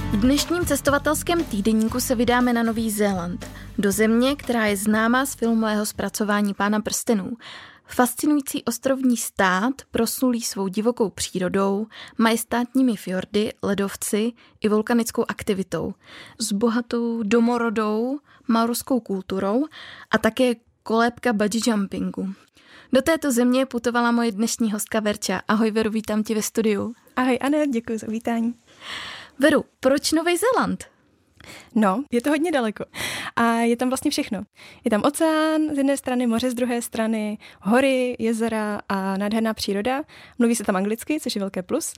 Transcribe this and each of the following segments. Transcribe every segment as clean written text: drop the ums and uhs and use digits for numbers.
V dnešním cestovatelském týdeníku se vydáme na Nový Zéland, do země, která je známá z filmového zpracování Pána prstenů. Fascinující ostrovní stát proslulý svou divokou přírodou, majestátními fjordy, ledovci i vulkanickou aktivitou, s bohatou domorodou maorskou kulturou a také kolébka bungee jumpingu. Do této země putovala moje dnešní hostka Verča. Ahoj Veru, vítám tě ve studiu. Ahoj Anne, děkuji za uvítání. Veru, proč Nový Zéland? No, je to hodně daleko a je tam vlastně všechno. Je tam oceán z jedné strany, moře z druhé strany, hory, jezera a nádherná příroda. Mluví se tam anglicky, což je velké plus.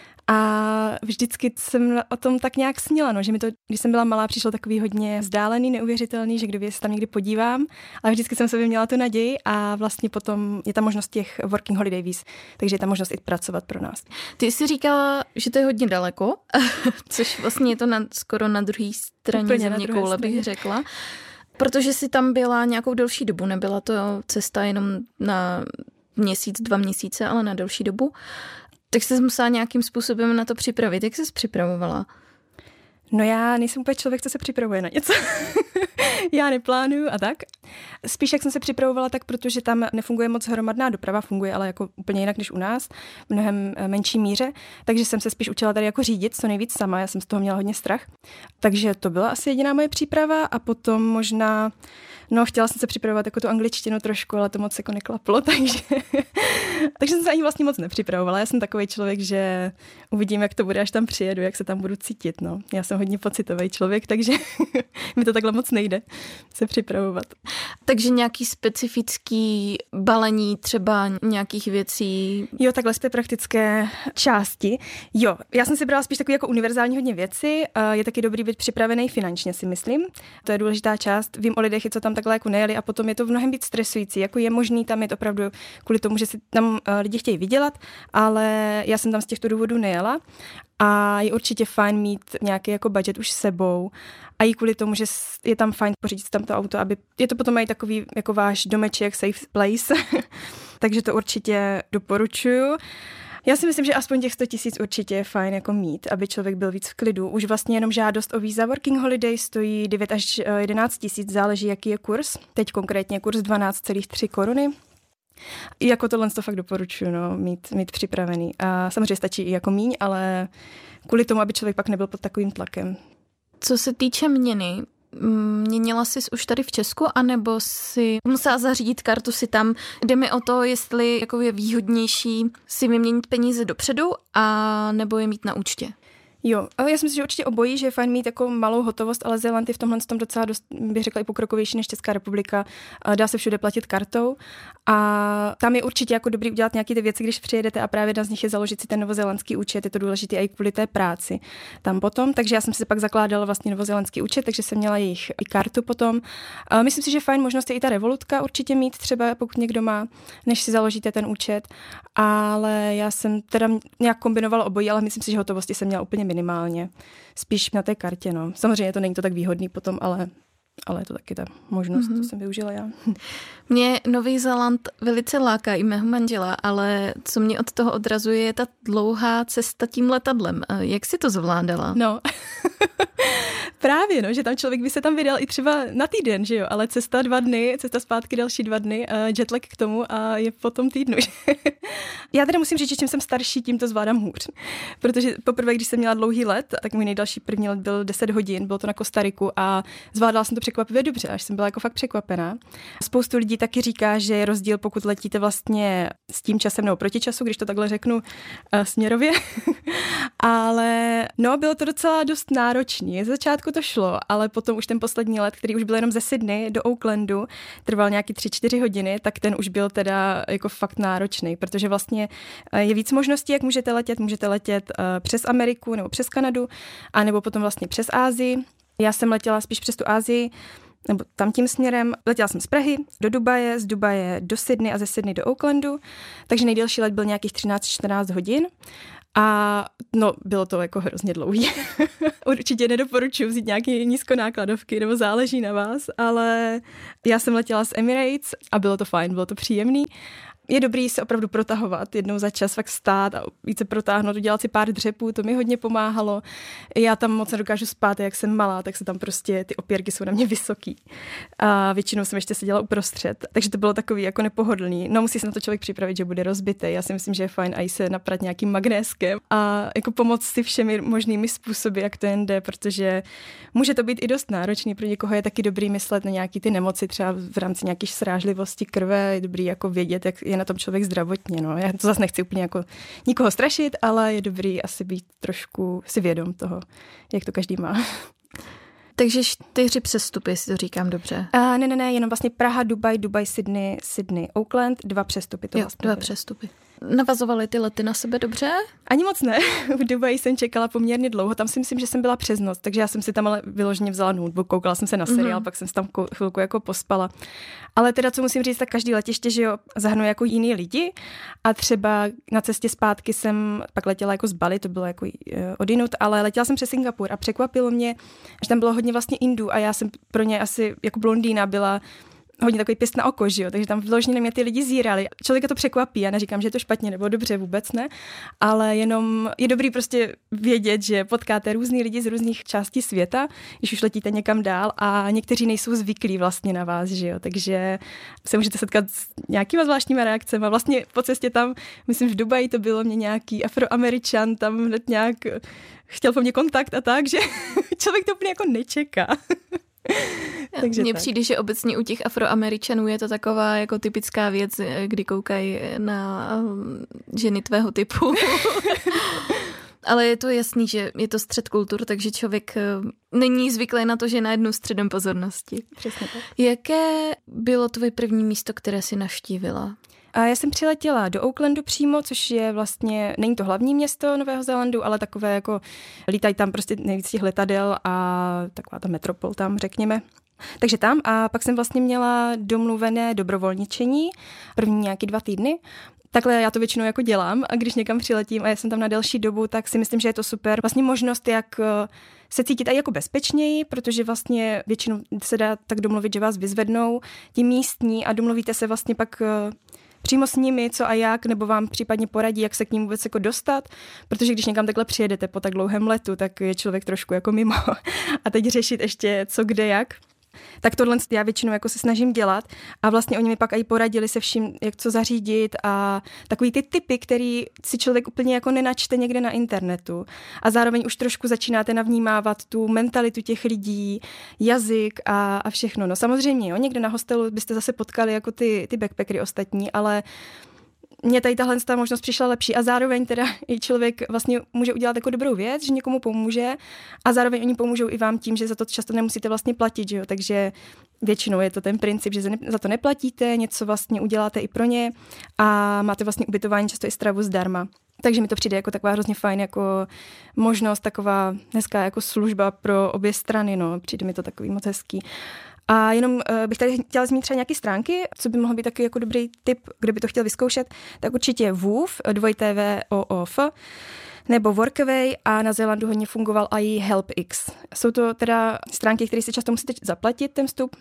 A vždycky jsem o tom tak nějak snila, no, že mi to, když jsem byla malá, přišlo takový hodně vzdálený, neuvěřitelný, že kdyby se tam někdy podívám, ale vždycky jsem sobě měla tu naději a vlastně potom je tam možnost těch working holiday víz, takže je tam možnost i pracovat pro nás. Ty jsi říkala, že to je hodně daleko, což vlastně je to skoro na druhé straně úplně země koule, bych řekla. Protože jsi tam byla nějakou delší dobu, nebyla to cesta jenom na měsíc, 2 měsíce, ale na delší dobu. Tak jsi musela nějakým způsobem na to připravit. Jak jsi se připravovala? No já nejsem úplně člověk, co se připravuje na něco. Já neplánuju a tak. Spíš jak jsem se připravovala, tak protože tam nefunguje moc hromadná doprava, funguje ale jako úplně jinak než u nás, v mnohem menší míře, takže jsem se spíš učila tady jako řídit co nejvíc sama, já jsem z toho měla hodně strach. Takže to byla asi jediná moje příprava a potom možná, no chtěla jsem se připravovat jako tu angličtinu trošku, ale to moc jako neklaplo, takže jsem se ani vlastně moc nepřipravovala. Já jsem takový člověk, že uvidím, jak to bude, až tam přijedu, jak se tam budu cítit, no. Já jsem hodně pocitový člověk, takže mi to takhle moc nejde se připravovat. Takže nějaký specifický balení třeba nějakých věcí? Jo, takhle z té praktické části. Jo, já jsem si brala spíš takový jako univerzální hodně věci. Je taky dobrý být připravený finančně, si myslím. To je důležitá část. Vím o lidech, co tam takhle jako nejeli a potom je to mnohem víc stresující. Jako je možný tam jít opravdu kvůli tomu, že si tam lidi chtějí vydělat, ale já jsem tam z těchto důvodů nejela. A je určitě fajn mít nějaký jako budget už s sebou a i kvůli tomu, že je tam fajn pořídit tam to auto, aby je to potom mají takový jako váš domeček, safe place. Takže to určitě doporučuju. Já si myslím, že aspoň těch 100 000 určitě je fajn jako mít, aby člověk byl víc v klidu. Už vlastně jenom žádost o víza working holiday stojí 9 až 11 000, záleží, jaký je kurz. Teď konkrétně kurz 12,3 koruny. Jako tohle to fakt doporučuji, no, mít připravený. A samozřejmě stačí i jako míň, ale kvůli tomu, aby člověk pak nebyl pod takovým tlakem. Co se týče měny, měnila jsi už tady v Česku, anebo si musela zařídit kartu si tam? Jde mi o to, jestli jako je výhodnější si vyměnit peníze dopředu, a nebo je mít na účtě. Jo, já si myslím, že určitě obojí, že je fajn mít jako malou hotovost, ale Zéland je v tomhle tom docela dost, bych řekla, i pokrokovější než Česká republika. Dá se všude platit kartou a tam je určitě jako dobrý udělat nějaké ty věci, když přijedete a právě jedna z nich je založit si ten novozélandský účet, je to důležité i kvůli té práci tam potom, takže já jsem si pak zakládala vlastně novozélandský účet, takže jsem měla jejich i kartu potom. Myslím si, že fajn možnost je i ta Revolutka určitě mít třeba, pokud někdo má, než si založíte ten účet, ale já jsem teda nějak kombinovala obojí, ale myslím si, že hotovosti jsem měla úplně minimálně. Spíš na té kartě, no. Samozřejmě to není to tak výhodný potom, ale je to taky ta možnost, to jsem využila já. Mě Nový Zéland velice láká i mého manžela, ale co mě od toho odrazuje, je ta dlouhá cesta tím letadlem. Jak jsi to zvládala? No, právě, no, že tam člověk by se tam vydal i třeba na týden, že jo, ale cesta 2 dny, cesta zpátky další 2 dny, jetlag k tomu a je po tom týdnu. Já teda musím říct, že čím jsem starší, tím to zvládám hůř. Protože poprvé, když jsem měla dlouhý let, tak můj nejdelší první let byl 10 hodin, bylo to na Kostariku a zvládala jsem to překvapivě dobře, až jsem byla jako fakt překvapená. Spoustu lidí taky říká, že je rozdíl, pokud letíte vlastně s tím časem nebo proti času, když to takhle řeknu směrově. Ale no, bylo to docela dost náročný. Z začátku to šlo, ale potom už ten poslední let, který už byl jenom ze Sydney do Aucklandu, trval nějaký 3-4 hodiny, tak ten už byl teda jako fakt náročný, protože vlastně je víc možností, jak můžete letět. Můžete letět přes Ameriku nebo přes Kanadu, a nebo potom vlastně přes Asii. Já jsem letěla spíš přes tu Asii, nebo tam tím směrem. Letěla jsem z Prahy do Dubaje, z Dubaje do Sydney a ze Sydney do Aucklandu, takže nejdelší let byl nějakých 13-14 hodin. A no, bylo to jako hrozně dlouhý. Určitě nedoporučuji vzít nějaký nízkonákladovky, nebo záleží na vás, ale já jsem letěla z Emirates a bylo to fajn, bylo to příjemný. je dobrý se opravdu protahovat, jednou za čas fakt stát a více protáhnout, udělat si pár dřepů, to mi hodně pomáhalo. Já tam moc nedokážu spát, jak jsem malá, tak se tam prostě ty opěrky jsou na mě vysoký. A většinou jsem ještě seděla uprostřed, takže to bylo takový jako nepohodlný. No musí se na to člověk připravit, že bude rozbitý. Já si myslím, že je fajn i se naprat nějakým magnéskem a jako pomoct si všemi možnými způsoby, jak to jen jde, protože může to být i dost náročný. Pro někoho je taky dobrý myslet na nějaký ty nemoci, třeba v rámci nějakých srážlivosti krve, je dobrý jako vědět, jak je na tom člověk zdravotně. No. Já to zase nechci úplně jako nikoho strašit, ale je dobrý asi být trošku si vědom toho, jak to každý má. Takže 4 přestupy, si to říkám dobře. Ne, jenom vlastně Praha, Dubaj, Sydney, Auckland, 2 přestupy. To jo, vlastně 2 přestupy. Navazovaly ty lety na sebe dobře? Ani moc ne. V Dubaji jsem čekala poměrně dlouho. Tam si myslím, že jsem byla přes noc, takže já jsem si tam ale vyloženě vzala notebook, koukala jsem se na seriál, pak jsem si tam chvilku jako pospala. Ale teda, co musím říct, tak každý letiště, že jo, zahrnuje jako jiný lidi a třeba na cestě zpátky jsem pak letěla jako z Bali, to bylo jako odinut, ale letěla jsem přes Singapur a překvapilo mě, že tam bylo hodně vlastně Indů a já jsem pro ně asi jako blondýna byla hodně takový pěst na oko, že jo, takže tam vložně na mě ty lidi zírali. Člověka to překvapí, já neříkám, že je to špatně nebo dobře, vůbec ne, ale jenom je dobrý prostě vědět, že potkáte různý lidi z různých částí světa, když už letíte někam dál a někteří nejsou zvyklí vlastně na vás, že jo, takže se můžete setkat s nějakýma zvláštníma reakcemi. Vlastně po cestě tam, myslím v Dubaji to bylo mě nějaký Afroameričan, tam hned nějak chtěl po mně kontakt a tak, že člověk to úplně jako nečeká. Mně přijde, že obecně u těch Afroameričanů je to taková jako typická věc, kdy koukají na ženy tvého typu. Ale je to jasný, že je to střed kultur, takže člověk není zvyklý na to, že je najednou středem pozornosti. Přesně tak. Jaké bylo tvoje první místo, které jsi navštívila? A já jsem přiletěla do Aucklandu přímo, což je vlastně, není to hlavní město Nového Zélandu, ale takové jako, lítají tam prostě nejvíc těch letadel a taková ta metropol tam, řekněme. Takže tam a pak jsem vlastně měla domluvené dobrovolničení, první nějaký 2 týdny. Takhle já to většinou jako dělám a když někam přiletím a já jsem tam na delší dobu, tak si myslím, že je to super vlastně možnost, jak se cítit i jako bezpečněji, protože vlastně většinou se dá tak domluvit, že vás vyzvednou ti místní a domluvíte se vlastně pak přímo s nimi, co a jak, nebo vám případně poradí, jak se k ním vůbec jako dostat, protože když někam takhle přijedete po tak dlouhém letu, tak je člověk trošku jako mimo a teď řešit ještě co, kde, jak. Tak tohle já většinou jako se snažím dělat a vlastně oni mi pak i poradili se vším, jak co zařídit a takový ty tipy, který si člověk úplně jako nenačte někde na internetu a zároveň už trošku začínáte navnímávat tu mentalitu těch lidí, jazyk a všechno. No samozřejmě, jo, někde na hostelu byste zase potkali jako ty backpackery ostatní, ale mně tady tahle možnost přišla lepší a zároveň teda i člověk vlastně může udělat jako dobrou věc, že někomu pomůže a zároveň oni pomůžou i vám tím, že za to často nemusíte vlastně platit, že jo, takže většinou je to ten princip, že za to neplatíte, něco vlastně uděláte i pro ně a máte vlastně ubytování, často i stravu zdarma. Takže mi to přijde jako taková hrozně fajn jako možnost, taková hezká jako služba pro obě strany, no, přijde mi to takový moc hezký. A jenom bych tady chtěla zmínit třeba nějaké stránky, co by mohlo být taky jako dobrý tip, kdo by to chtěl vyzkoušet, tak určitě WOOF, WOOF, nebo Workaway a na Zélandu hodně fungoval i HelpX. Jsou to teda stránky, které si často musíte zaplatit ten vstup.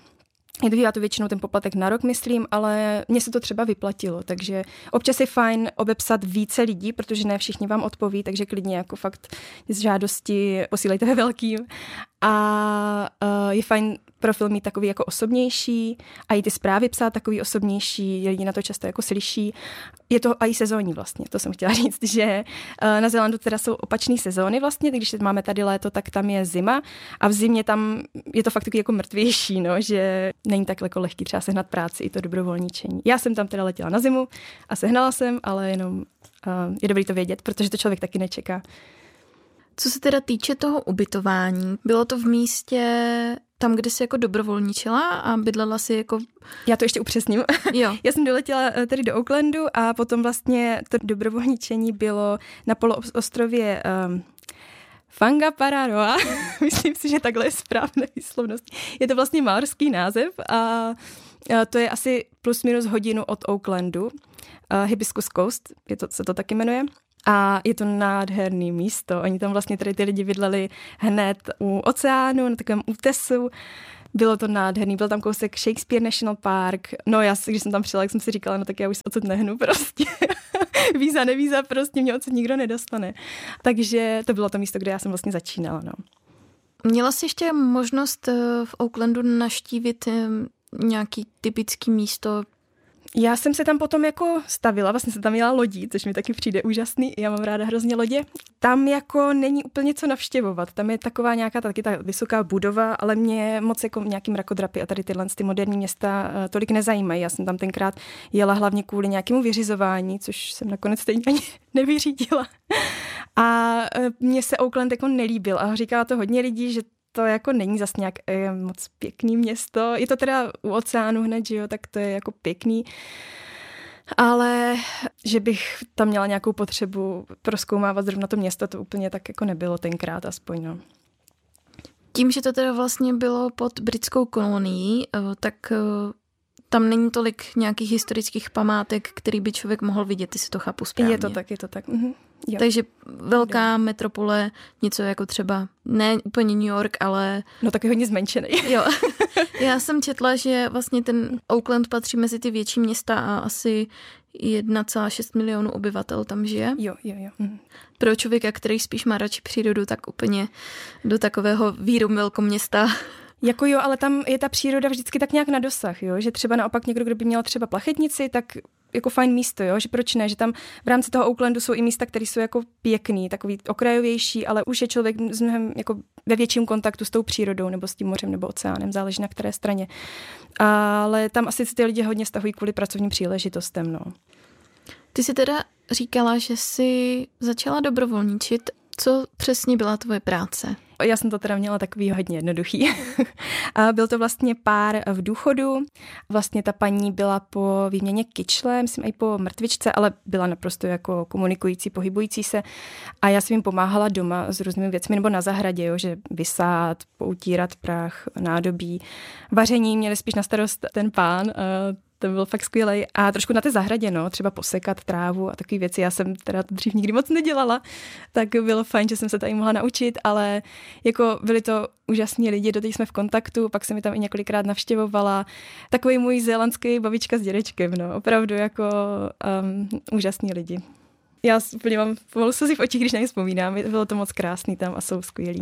Já to většinou ten poplatek na rok, myslím, ale mně se to třeba vyplatilo, takže občas je fajn obepsat více lidí, protože ne všichni vám odpoví, takže klidně jako fakt z žádosti posílejte ve velkým. A je fajn profil mít takový jako osobnější a i ty zprávy psát takový osobnější, lidi na to často jako slyší. Je to i sezónní vlastně, to jsem chtěla říct, že na Zélandu teda jsou opačné sezóny vlastně, když máme tady léto, tak tam je zima a v zimě tam je to fakt takový jako mrtvější, no, že není tak jako lehký třeba sehnat práci i to dobrovolničení. Já jsem tam teda letěla na zimu a sehnala jsem, ale jenom je dobrý to vědět, protože to člověk taky nečeká. Co se teda týče toho ubytování, bylo to v místě tam, kde jsi jako dobrovolničila a bydlela si jako... Já to ještě upřesním. Jo. Já jsem doletěla tedy do Aucklandu a potom vlastně to dobrovolničení bylo na poloostrově Whangaparaoa. Myslím si, že takhle je správné výslovnost. Je to vlastně maorský název a to je asi plus minus hodinu od Aucklandu. Hibiscus Coast, se to taky jmenuje. A je to nádherný místo. Oni tam vlastně tady ty lidi bydleli hned u oceánu, na takovém útesu. Bylo to nádherný, byl tam kousek Shakespeare National Park. No já, když jsem tam přijela, jak jsem si říkala, no tak já už odsud nehnu prostě. Víza, nevíza, prostě mě odsud nikdo nedostane. Takže to bylo to místo, kde já jsem vlastně začínala, no. Měla jsi ještě možnost v Aucklandu navštívit nějaký typický místo? Já jsem se tam potom jako stavila, vlastně jsem tam jela lodí, což mi taky přijde úžasný, já mám ráda hrozně lodě. Tam jako není úplně co navštěvovat, tam je taková nějaká taky ta vysoká budova, ale mě moc jako nějaký mrakodrapy a tady tyhle ty moderní města tolik nezajímají. Já jsem tam tenkrát jela hlavně kvůli nějakému vyřizování, což jsem nakonec stejně ani nevyřídila. A mně se Auckland jako nelíbil a říkala to hodně lidí, že to jako není zas nějak moc pěkný město. Je to teda u oceánu hned, že jo, tak to je jako pěkný. Ale že bych tam měla nějakou potřebu prozkoumávat zrovna to město, to úplně tak jako nebylo tenkrát aspoň, no. Tím, že to teda vlastně bylo pod britskou kolonií, tak tam není tolik nějakých historických památek, který by člověk mohl vidět, jestli to chápu správně. Je to tak. Mhm. Jo. Takže velká metropole, něco jako třeba, ne úplně New York, ale... No taky hodně zmenšený. Jo. Já jsem četla, že vlastně ten Auckland patří mezi ty větší města a asi 1,6 milionu obyvatel tam žije. Jo. Mhm. Pro člověka, který spíš má radši přírodu, tak úplně do takového víru velkoměsta. Jako jo, ale tam je ta příroda vždycky tak nějak na dosah, jo, že třeba naopak někdo, kdo by měl třeba plachetnici, tak jako fajn místo, jo, že proč ne, že tam v rámci toho Aucklandu jsou i místa, které jsou jako pěkný, takový okrajovější, ale už je člověk s mnohem jako ve větším kontaktu s tou přírodou nebo s tím mořem nebo oceánem, záleží na které straně. Ale tam asi ty lidi hodně stahují kvůli pracovním příležitostem, no. Ty jsi teda říkala, že jsi začala dobrovolničit. Co přesně byla tvoje práce? Já jsem to teda měla takový hodně jednoduchý. A byl to vlastně pár v důchodu. Vlastně ta paní byla po výměně kyčle, myslím i po mrtvičce, ale byla naprosto jako komunikující, pohybující se. A já jsem jim pomáhala doma s různými věcmi, nebo na zahradě, jo, že vysát, poutírat prach, nádobí. Vaření měli spíš na starost ten pán, to byl fakt skvělej. A trošku na té zahradě, no, třeba posekat trávu a takové věci. Já jsem teda to dřív nikdy moc nedělala, tak bylo fajn, že jsem se tady mohla naučit, ale jako byli to úžasní lidi, doteď jsme v kontaktu, pak jsem mi tam i několikrát navštěvovala. Takový můj zélandský babička s dědečkem, no, opravdu jako úžasní lidi. Já úplně mám pomalu slzy v očích, když na ně vzpomínám, bylo to moc krásný tam a jsou skvělí.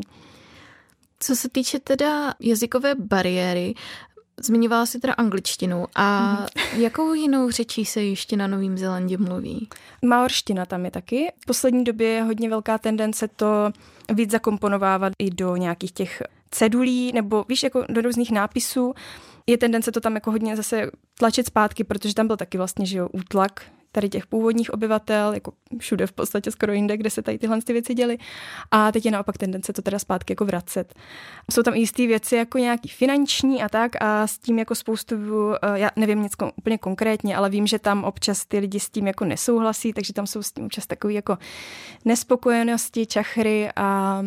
Co se týče teda jazykové bariéry, zmiňovala jsi teda angličtinu a jakou jinou řečí se ještě na Novém Zélandě mluví? Maorština tam je taky. V poslední době je hodně velká tendence to víc zakomponovávat i do nějakých těch cedulí nebo víš, jako do různých nápisů. Je tendence to tam jako hodně zase tlačit zpátky, protože tam byl taky vlastně, že jo, útlak tady těch původních obyvatel, jako všude v podstatě skoro jinde, kde se tady tyhle ty věci děly. A teď je naopak tendence to teda zpátky jako vracet. Jsou tam i jistý věci jako nějaký finanční a tak a s tím jako spoustu, já nevím nic úplně konkrétně, ale vím, že tam občas ty lidi s tím jako nesouhlasí, takže tam jsou s tím občas takový jako nespokojenosti, čachry a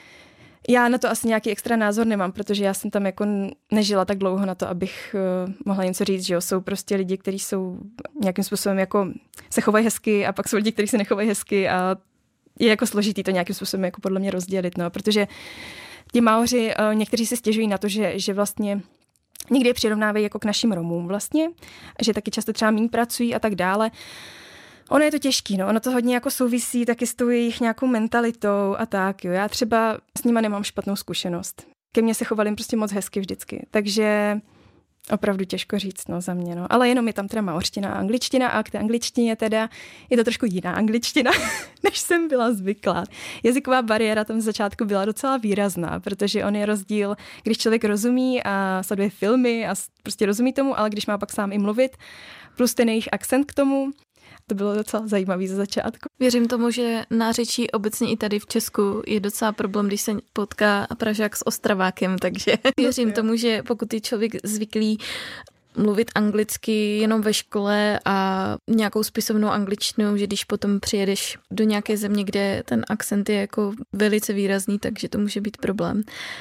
já na to asi nějaký extra názor nemám, protože já jsem tam jako nežila tak dlouho na to, abych mohla něco říct, že jo, jsou prostě lidi, kteří jsou nějakým způsobem jako se chovají hezky a pak jsou lidi, kteří se nechovají hezky a je jako složitý to nějakým způsobem jako podle mě rozdělit, no, protože ti Maoři, někteří si stěžují na to, že vlastně někdy je přirovnávají jako k našim Romům vlastně, že taky často třeba méně pracují a tak dále. Ono je to těžký, no, ono to hodně jako souvisí taky s tou jejich nějakou mentalitou a tak, jo. Já třeba s nima nemám špatnou zkušenost. Ke mně se chovali prostě moc hezky vždycky, takže opravdu těžko říct, no, za mě, no. Ale jenom je tam teda maorština a angličtina a k té angličtině teda je to trošku jiná angličtina, než jsem byla zvyklá. Jazyková bariéra tam z začátku byla docela výrazná, protože on je rozdíl, když člověk rozumí a sleduje filmy a prostě rozumí tomu, ale když má pak sám i mluvit, plus ten jejich akcent k tomu. To bylo docela zajímavý ze začátku. Věřím tomu, že nářečí obecně i tady v Česku je docela problém, když se potká Pražák s Ostravákem, takže věřím tomu, že pokud je člověk zvyklý mluvit anglicky jenom ve škole a nějakou spisovnou angličtinou, že když potom přijedeš do nějaké země, kde ten akcent je jako velice výrazný, takže to může být problém.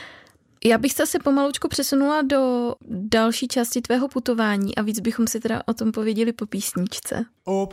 Já bych se asi pomalučku přesunula do další části tvého putování a víc bychom si teda o tom pověděli po písničce.